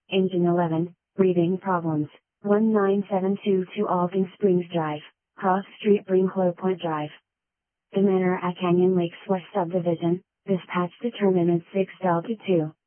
Engine 11, breathing problems, 19722 Alton Springs Drive, Cross Street Brinklow Point Drive. The Manor at Canyon Lakes West Subdivision, dispatch determinant 6 Delta 2.